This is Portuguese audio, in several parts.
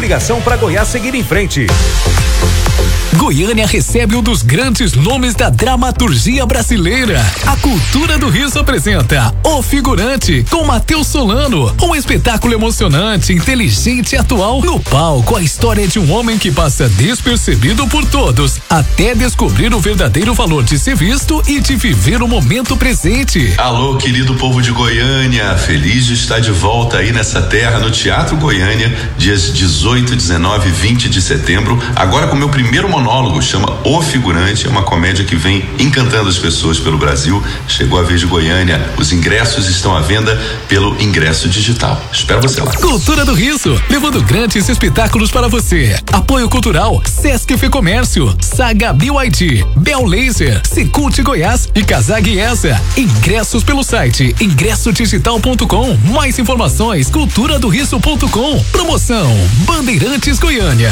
ligação para Goiás seguir em frente. Goiânia recebe um dos grandes nomes da dramaturgia brasileira. A Cultura do Riso apresenta O Figurante, com Matheus Solano. Um espetáculo emocionante, inteligente e atual. No palco, a história de um homem que passa despercebido por todos, até descobrir o verdadeiro valor de ser visto e de viver o momento presente. Alô, querido povo de Goiânia, feliz de estar de volta aí nessa terra, no Teatro Goiânia, dias 18, 19 e 20 de setembro, agora com meu primeiro monólogo, chama O Figurante, é uma comédia que vem encantando as pessoas pelo Brasil. Chegou a vez de Goiânia, os ingressos estão à venda pelo ingresso digital. Espero você lá. Cultura do Riso, levando grandes espetáculos para você. Apoio cultural, Sesc Fecomércio, Saga BYD, Bel Laser, Secult Goiás e Casag Essa. Ingressos pelo site ingressodigital.com. Mais informações, culturadoriso.com. Promoção Bandeirantes Goiânia.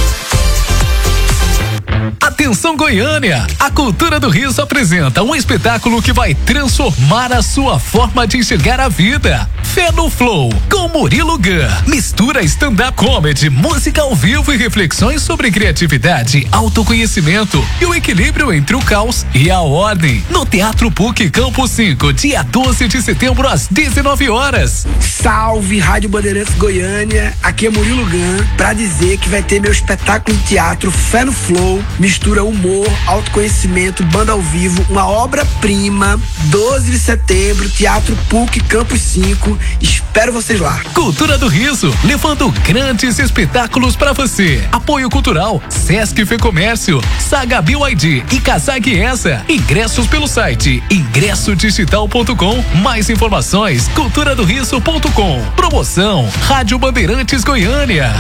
Atenção Goiânia! A Cultura do Riso apresenta um espetáculo que vai transformar a sua forma de enxergar a vida. Fé no Flow, com Murilo Gun. Mistura stand-up comedy, música ao vivo e reflexões sobre criatividade, autoconhecimento e o equilíbrio entre o caos e a ordem. No Teatro PUC Campo 5, dia 12 de setembro às 19 horas. Salve, Rádio Bandeirantes Goiânia. Aqui é Murilo Gun pra dizer que vai ter meu espetáculo de teatro Fé no Flow. Mistura humor, autoconhecimento, banda ao vivo, uma obra-prima. 12 de setembro, Teatro PUC Campus 5. Espero vocês lá. Cultura do Riso, levando grandes espetáculos para você. Apoio cultural, Sesc Fecomércio, Saga BYD e Casag Essa. Ingressos pelo site ingressodigital.com. Mais informações, culturadoriso.com. Promoção Rádio Bandeirantes Goiânia.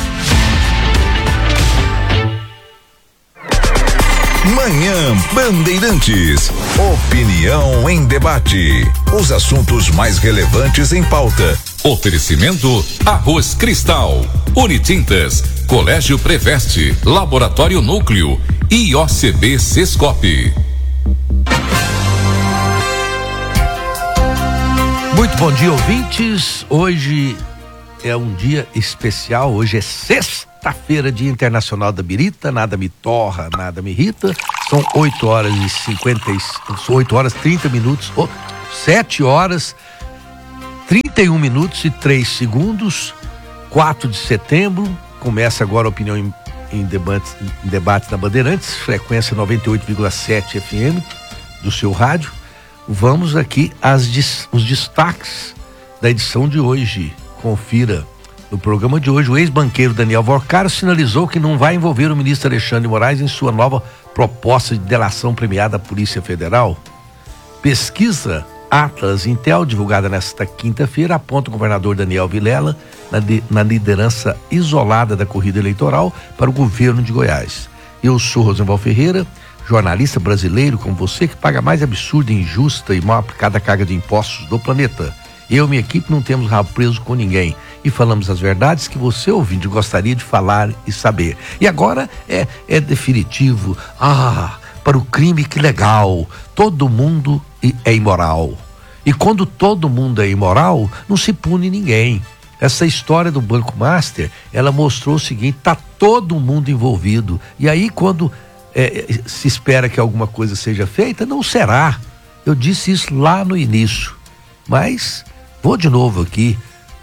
Manhã Bandeirantes. Opinião em debate. Os assuntos mais relevantes em pauta. Oferecimento Arroz Cristal, Unitintas, Colégio Preveste, Laboratório Núcleo e OCB Sescope. Muito bom dia, ouvintes. Hoje é um dia especial. Hoje é sexta-feira, Dia Internacional da Birita. Nada me torra, nada me irrita. São 8 horas 30 minutos, 7 horas 31 minutos e 3 segundos, 4 de setembro. Começa agora a opinião em debate da Bandeirantes, frequência 98,7 FM do seu rádio. Vamos aqui os destaques da edição de hoje. Confira. No programa de hoje, o ex-banqueiro Daniel Vorcaro sinalizou que não vai envolver o ministro Alexandre de Moraes em sua nova proposta de delação premiada à Polícia Federal. Pesquisa Atlas Intel, divulgada nesta quinta-feira, aponta o governador Daniel Vilela na liderança isolada da corrida eleitoral para o governo de Goiás. Eu sou Rosenval Ferreira, jornalista brasileiro como você, que paga a mais absurda, injusta e mal aplicada carga de impostos do planeta. Eu e minha equipe não temos rabo preso com ninguém e falamos as verdades que você, ouvinte, gostaria de falar e saber. E agora é definitivo. Para o crime, que legal. Todo mundo é imoral. E quando todo mundo é imoral, não se pune ninguém. Essa história do Banco Master, ela mostrou o seguinte: tá todo mundo envolvido. E aí, quando se espera que alguma coisa seja feita, não será. Eu disse isso lá no início. Mas vou de novo aqui.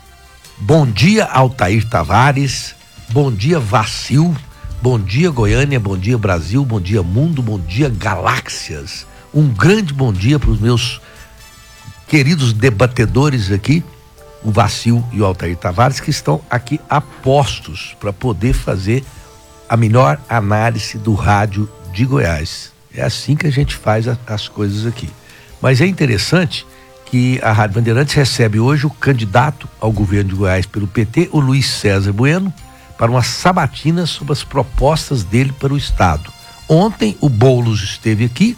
Bom dia, Altair Tavares. Bom dia, Vacil. Bom dia, Goiânia. Bom dia, Brasil. Bom dia, mundo. Bom dia, galáxias. Um grande bom dia para os meus queridos debatedores aqui, o Vacil e o Altair Tavares, que estão aqui a postos para poder fazer a melhor análise do rádio de Goiás. É assim que a gente faz as coisas aqui. Mas é interessante que a Rádio Bandeirantes recebe hoje o candidato ao governo de Goiás pelo PT, o Luiz César Bueno, para uma sabatina sobre as propostas dele para o Estado. Ontem o Boulos esteve aqui,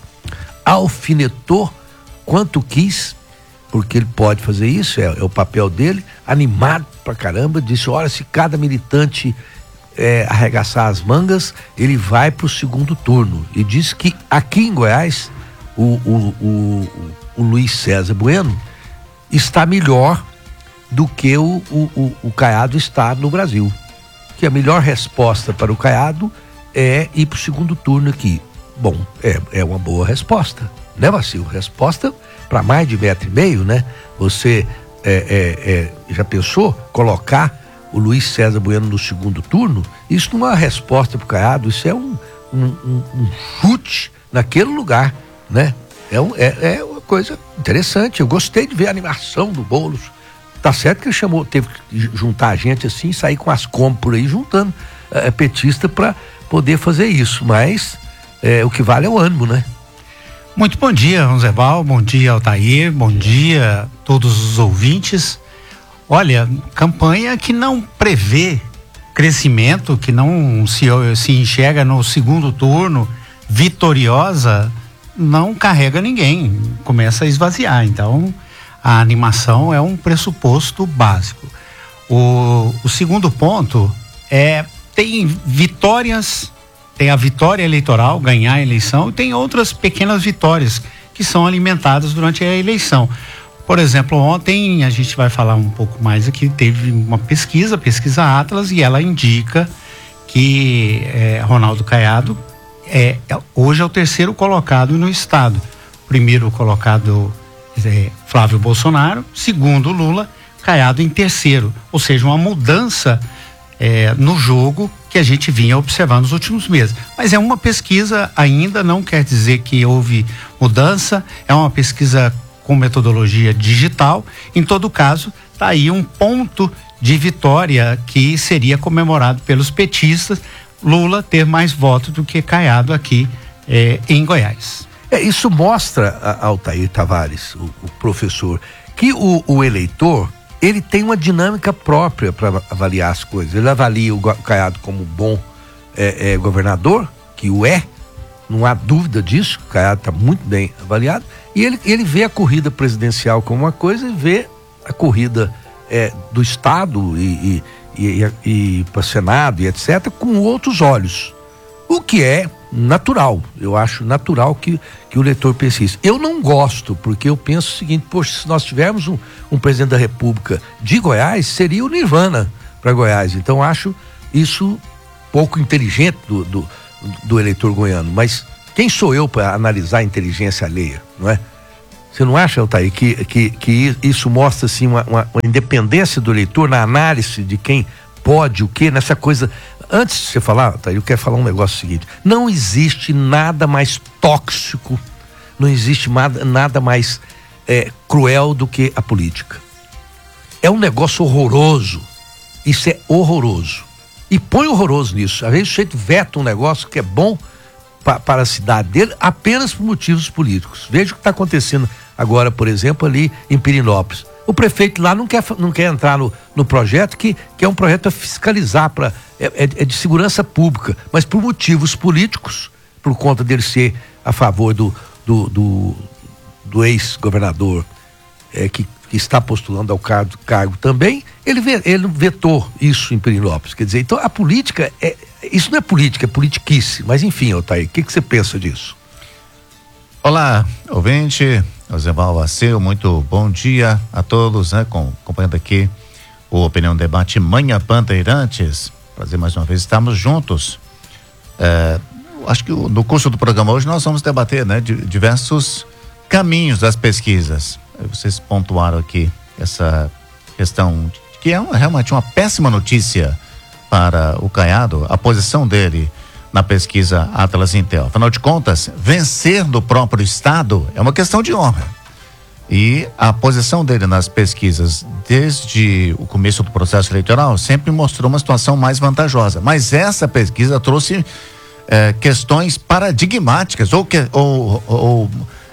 alfinetou quanto quis, porque ele pode fazer isso, é o papel dele, animado pra caramba, disse: olha, se cada militante arregaçar as mangas, ele vai pro segundo turno. E disse que aqui em Goiás o Luiz César Bueno está melhor do que o Caiado está no Brasil, que a melhor resposta para o Caiado é ir para o segundo turno aqui. Bom, é uma boa resposta, né, Vacil? Resposta para mais de 1,5 metro, né? Você já pensou colocar o Luiz César Bueno no segundo turno? Isso não é uma resposta para o Caiado, isso é um chute naquele lugar, né? É uma coisa interessante. Eu gostei de ver a animação do Boulos. Tá certo que ele teve que juntar a gente assim e sair com as compras por aí juntando petista para poder fazer isso, mas o que vale é o ânimo, né? Muito bom dia, Ronzeval, bom dia, Altair, bom dia a todos os ouvintes. Olha, campanha que não prevê crescimento, que não se enxerga no segundo turno vitoriosa, não carrega ninguém, começa a esvaziar. Então, a animação é um pressuposto básico. O segundo ponto tem vitórias, tem a vitória eleitoral, ganhar a eleição, e tem outras pequenas vitórias que são alimentadas durante a eleição. Por exemplo, ontem a gente vai falar um pouco mais aqui, teve uma pesquisa Atlas, e ela indica que Ronaldo Caiado hoje é o terceiro colocado no estado. Primeiro colocado Flávio Bolsonaro, segundo Lula, Caiado em terceiro, ou seja, uma mudança no jogo que a gente vinha observando nos últimos meses. Mas é uma pesquisa, ainda não quer dizer que houve mudança, é uma pesquisa com metodologia digital. Em todo caso, está aí um ponto de vitória que seria comemorado pelos petistas, Lula ter mais votos do que Caiado aqui em Goiás. Isso mostra, Altair Tavares, o professor, que o eleitor, ele tem uma dinâmica própria para avaliar as coisas. Ele avalia o Caiado como bom governador, que o é, não há dúvida disso, o Caiado está muito bem avaliado, e ele vê a corrida presidencial como uma coisa e vê a corrida do Estado e para Senado e etc. com outros olhos. O que é natural, eu acho natural que o eleitor pense isso. Eu não gosto, porque eu penso o seguinte: poxa, se nós tivermos um presidente da República de Goiás, seria o Nirvana para Goiás. Então acho isso pouco inteligente do eleitor goiano. Mas quem sou eu para analisar a inteligência alheia, não é? Você não acha, Altair, que isso mostra assim uma independência do eleitor na análise de quem pode o quê, nessa coisa? Antes de você falar, Altair, eu quero falar um negócio seguinte: não existe nada mais tóxico, não existe nada mais cruel do que a política. É um negócio horroroso, isso é horroroso, e põe horroroso nisso. Às vezes o sujeito veta um negócio que é bom para a cidade dele apenas por motivos políticos. Veja o que está acontecendo agora, por exemplo, ali em Pirinópolis. O prefeito lá não quer entrar no projeto, que é um projeto para fiscalizar, é de segurança pública, mas por motivos políticos, por conta dele ser a favor do ex-governador que está postulando ao cargo também, ele vetou isso em Pirinópolis. Quer dizer, então a política, isso não é política, é politiquice. Mas enfim, Altair, o que você pensa disso? Olá, ouvinte, Ronzeval Vacil, muito bom dia a todos, né? Acompanhando aqui o Opinião Debate Manhã Bandeirantes. Prazer mais uma vez estarmos juntos. Acho que no curso do programa hoje nós vamos debater, né, diversos caminhos das pesquisas. Vocês pontuaram aqui essa questão que é realmente uma péssima notícia para o Caiado, a posição dele na pesquisa Atlas Intel. Afinal de contas, vencer no próprio estado é uma questão de honra. E a posição dele nas pesquisas desde o começo do processo eleitoral sempre mostrou uma situação mais vantajosa. Mas essa pesquisa trouxe questões paradigmáticas ou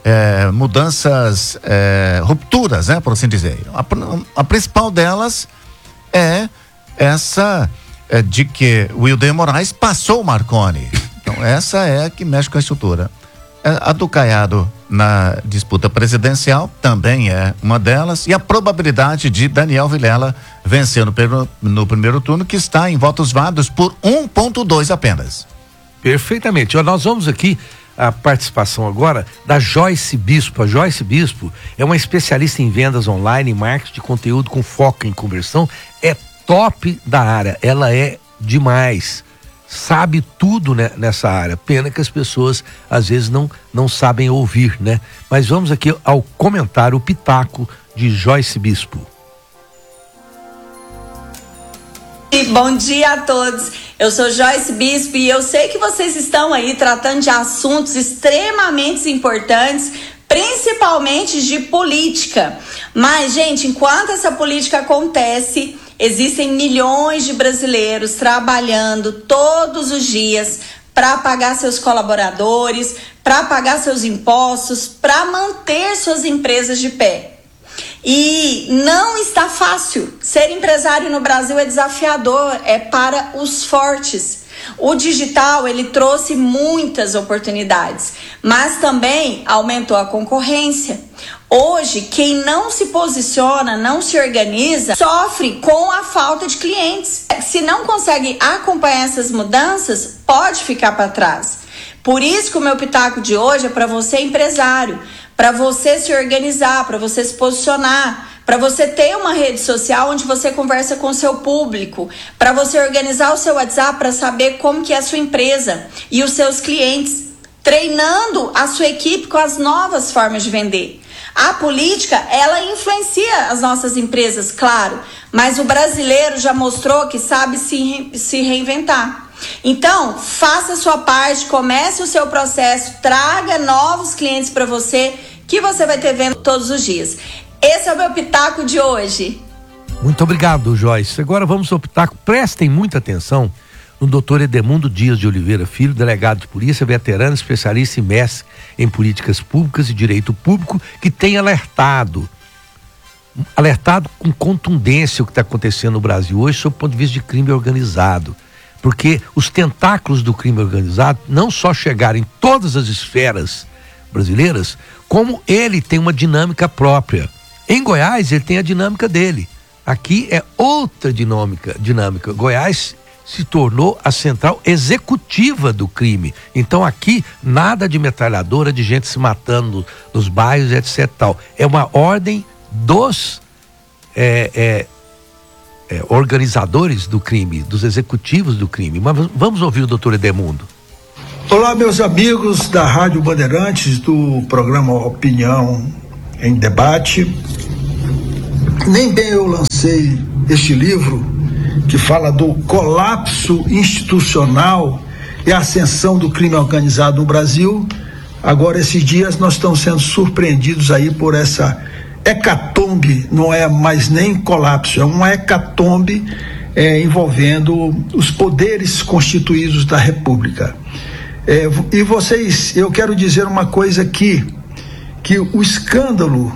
mudanças, rupturas, né, por assim dizer. A principal delas é essa de que o Wilder Moraes passou o Marconi. Então essa é a que mexe com a estrutura. A do Caiado na disputa presidencial também é uma delas, e a probabilidade de Daniel Vilela vencer no primeiro turno, que está em votos válidos por 1,2 apenas. Perfeitamente. Nós vamos aqui a participação agora da Joyce Bispo. A Joyce Bispo é uma especialista em vendas online e marketing de conteúdo com foco em conversão, é top da área. Ela é demais, sabe tudo, né, nessa área. Pena que as pessoas às vezes não sabem ouvir, né? Mas vamos aqui ao comentário, o pitaco de Joyce Bispo. Bom dia a todos, eu sou Joyce Bispo e eu sei que vocês estão aí tratando de assuntos extremamente importantes, principalmente de política. Mas, gente, enquanto essa política acontece, existem milhões de brasileiros trabalhando todos os dias para pagar seus colaboradores, para pagar seus impostos, para manter suas empresas de pé. E não está fácil. Ser empresário no Brasil é desafiador, é para os fortes. O digital, ele trouxe muitas oportunidades, mas também aumentou a concorrência. Hoje, quem não se posiciona, não se organiza, sofre com a falta de clientes. Se não consegue acompanhar essas mudanças, pode ficar para trás. Por isso que o meu pitaco de hoje é para você, empresário, para você se organizar, para você se posicionar, para você ter uma rede social onde você conversa com o seu público, para você organizar o seu WhatsApp para saber como que é a sua empresa e os seus clientes, treinando a sua equipe com as novas formas de vender. A política, ela influencia as nossas empresas, claro, mas o brasileiro já mostrou que sabe se reinventar. Então, faça a sua parte, comece o seu processo, traga novos clientes para você, que você vai ter vendo todos os dias. Esse é o meu pitaco de hoje. Muito obrigado, Joyce. Agora vamos ao pitaco. Prestem muita atenção no Dr. Edemundo Dias de Oliveira Filho, delegado de polícia, veterano, especialista e mestre em políticas públicas e direito público, que tem alertado com contundência o que está acontecendo no Brasil hoje sob o ponto de vista de crime organizado. Porque os tentáculos do crime organizado não só chegaram em todas as esferas brasileiras, como ele tem uma dinâmica própria. Em Goiás, ele tem a dinâmica dele. Aqui é outra dinâmica. Goiás se tornou a central executiva do crime. Então aqui, nada de metralhadora, de gente se matando nos bairros, etc. Tal. É uma ordem dos organizadores do crime, dos executivos do crime. Mas vamos ouvir o doutor Edemundo. Olá, meus amigos da Rádio Bandeirantes, do programa Opinião em Debate. Nem bem eu lancei este livro que fala do colapso institucional e a ascensão do crime organizado no Brasil. Agora, esses dias, nós estamos sendo surpreendidos aí por essa hecatombe, não é mais nem colapso, é uma hecatombe envolvendo os poderes constituídos da República. E vocês, eu quero dizer uma coisa aqui, que o escândalo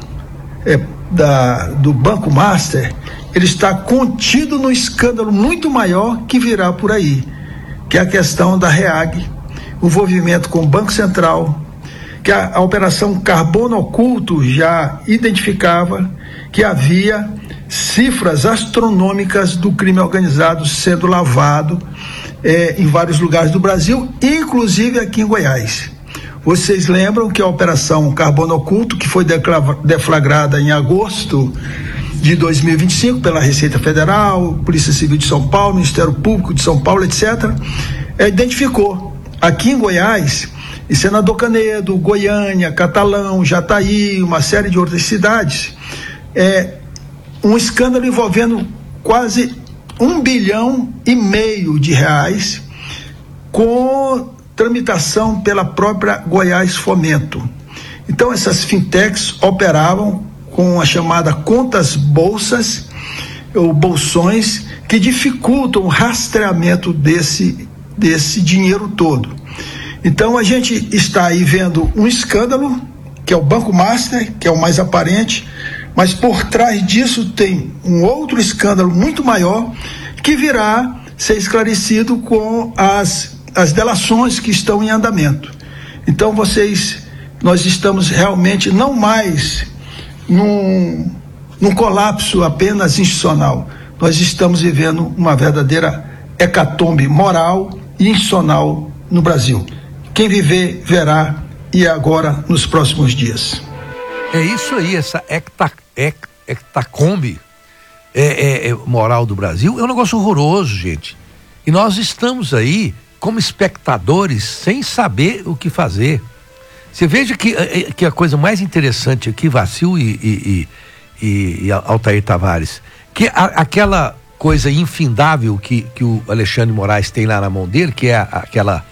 do Banco Master, ele está contido no escândalo muito maior que virá por aí, que é a questão da REAG, o envolvimento com o Banco Central, que a Operação Carbono Oculto já identificava que havia cifras astronômicas do crime organizado sendo lavado em vários lugares do Brasil, inclusive aqui em Goiás. Vocês lembram que a Operação Carbono Oculto, que foi deflagrada em agosto de 2025 pela Receita Federal, Polícia Civil de São Paulo, Ministério Público de São Paulo, etc., identificou aqui em Goiás, e Senador Canedo, Goiânia, Catalão, Jataí, uma série de outras cidades, um escândalo envolvendo quase R$1,5 bilhão de reais, com tramitação pela própria Goiás Fomento. Então, essas fintechs operavam com a chamada contas bolsas ou bolsões, que dificultam o rastreamento desse dinheiro todo. Então a gente está aí vendo um escândalo, que é o Banco Master, que é o mais aparente, mas por trás disso tem um outro escândalo muito maior, que virá ser esclarecido com as delações que estão em andamento. Então nós estamos realmente não mais num colapso apenas institucional, nós estamos vivendo uma verdadeira hecatombe moral e institucional no Brasil. Quem viver, verá, e agora nos próximos dias. É isso aí, essa hectacombe moral do Brasil é um negócio horroroso, gente. E nós estamos aí como espectadores sem saber o que fazer. Você veja que a coisa mais interessante aqui, Vacil e Altair Tavares, que aquela coisa infindável que o Alexandre de Moraes tem lá na mão dele, que é aquela...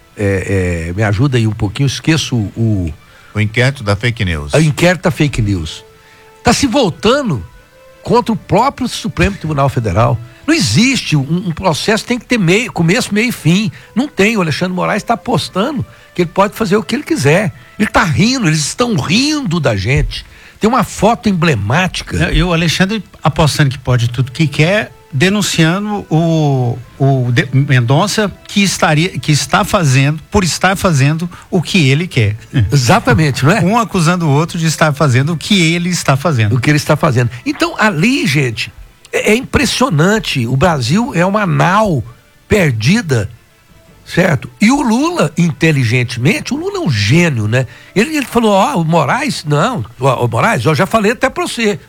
me ajuda aí um pouquinho, esqueço o inquérito da fake news. O inquérito da fake news. Está se voltando contra o próprio Supremo Tribunal Federal. Não existe um processo, tem que ter começo, meio e fim. Não tem. O Alexandre de Moraes está apostando que ele pode fazer o que ele quiser. Ele está rindo, eles estão rindo da gente. Tem uma foto emblemática. E o Alexandre apostando que pode tudo que quer, denunciando o Mendonça que está fazendo o que ele quer. Exatamente, não é? Um acusando o outro de estar fazendo o que ele está fazendo. O que ele está fazendo. Então, ali, gente, é impressionante. O Brasil é uma nau perdida, certo? E o Lula, inteligentemente, o Lula é um gênio, né? Ele falou, o Moraes, Moraes, eu já falei até pra você,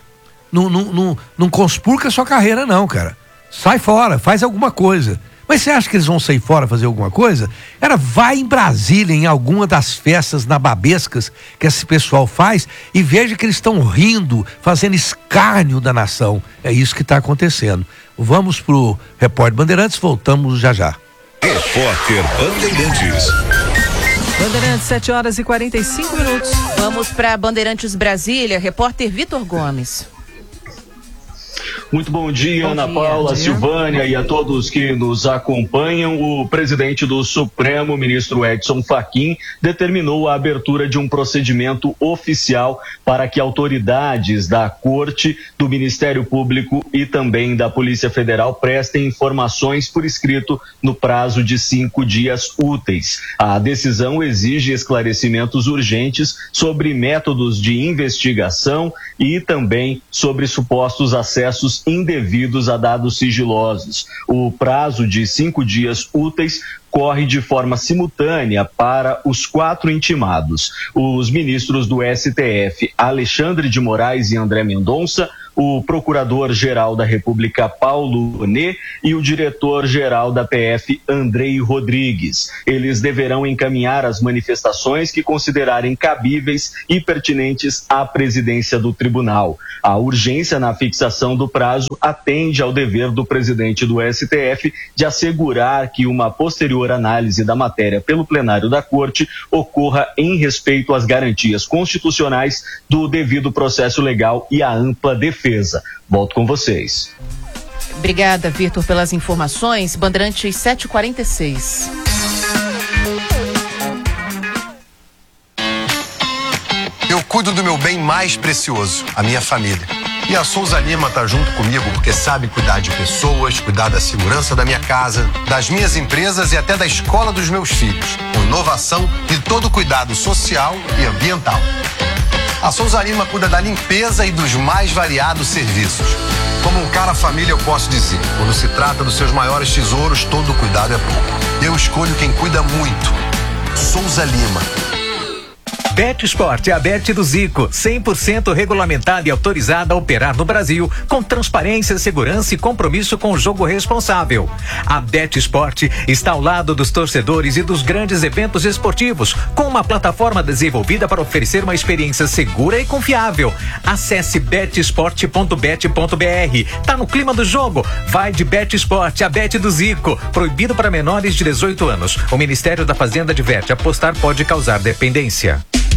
não conspurca a sua carreira não, cara. Sai fora, faz alguma coisa. Mas você acha que eles vão sair fora fazer alguma coisa? Cara, vai em Brasília, em alguma das festas nababescas que esse pessoal faz e veja que eles estão rindo, fazendo escárnio da nação. É isso que está acontecendo. Vamos pro Repórter Bandeirantes, voltamos já já. Repórter Bandeirantes. Bandeirantes, 7h45. Vamos para Bandeirantes Brasília, repórter Vitor Gomes. Muito bom dia, Ana Paula, Silvânia e a todos que nos acompanham. O presidente do Supremo, ministro Edson Fachin, determinou a abertura de um procedimento oficial para que autoridades da Corte, do Ministério Público e também da Polícia Federal prestem informações por escrito no prazo de 5 dias úteis. A decisão exige esclarecimentos urgentes sobre métodos de investigação e também sobre supostos acessos indevidos a dados sigilosos. O prazo de 5 dias úteis corre de forma simultânea para os 4 intimados. Os ministros do STF, Alexandre de Moraes e André Mendonça, o procurador-geral da República, Paulo Gonet, e o diretor-geral da PF, Andrei Rodrigues. Eles deverão encaminhar as manifestações que considerarem cabíveis e pertinentes à presidência do tribunal. A urgência na fixação do prazo atende ao dever do presidente do STF de assegurar que uma posterior análise da matéria pelo plenário da Corte ocorra em respeito às garantias constitucionais do devido processo legal e à ampla defesa. Volto com vocês. Obrigada, Vitor, pelas informações. Bandeirantes 7h46. Eu cuido do meu bem mais precioso, a minha família. E a Souza Lima tá junto comigo porque sabe cuidar de pessoas, cuidar da segurança da minha casa, das minhas empresas e até da escola dos meus filhos, com inovação e todo cuidado social e ambiental. A Souza Lima cuida da limpeza e dos mais variados serviços. Como um cara família, eu posso dizer, quando se trata dos seus maiores tesouros, todo cuidado é pouco. Eu escolho quem cuida muito. Souza Lima. BetSport é a Bet do Zico, 100% regulamentada e autorizada a operar no Brasil, com transparência, segurança e compromisso com o jogo responsável. A BetSport está ao lado dos torcedores e dos grandes eventos esportivos, com uma plataforma desenvolvida para oferecer uma experiência segura e confiável. Acesse betsport.bet.br. Tá no clima do jogo? Vai de BetSport, a Bet do Zico. Proibido para menores de 18 anos. O Ministério da Fazenda adverte: apostar pode causar dependência.